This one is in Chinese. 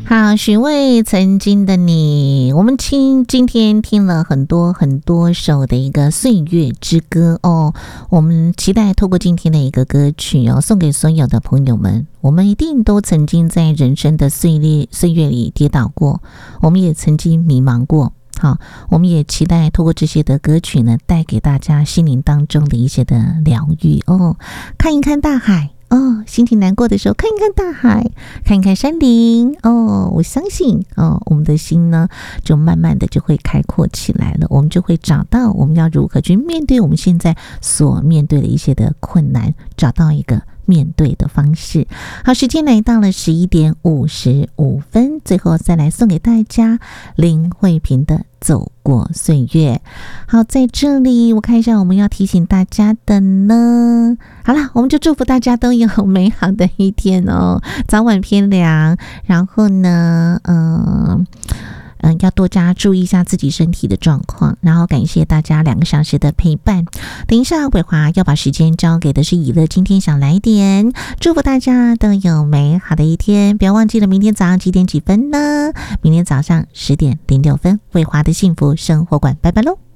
好，许巍曾经的你，我们今天听了很多首的一个岁月之歌哦。我们期待透过今天的一个歌曲哦，送给所有的朋友们。我们一定都曾经在人生的岁月里跌倒过，我们也曾经迷茫过。好，我们也期待透过这些的歌曲呢，带给大家心灵当中的一些的疗愈哦。看一看大海。哦，心情难过的时候，看一看大海，看一看山林。哦，我相信哦，我们的心呢，就慢慢的就会开阔起来了。我们就会找到我们要如何去面对我们现在所面对的一些的困难，找到一个面对的方式。好，时间来到了11:55，最后再来送给大家林慧萍的《走过岁月》。好，在这里我看一下我们要提醒大家的呢。好了，我们就祝福大家都有美好的一天哦，早晚偏凉，然后呢要多加注意一下自己身体的状况，然后感谢大家2个小时的陪伴。等一下伟华要把时间交给的是以乐，今天想来点，祝福大家都有美好的一天，不要忘记了明天早上几点几分呢？明天早上10:06，伟华的幸福生活馆，拜拜喽。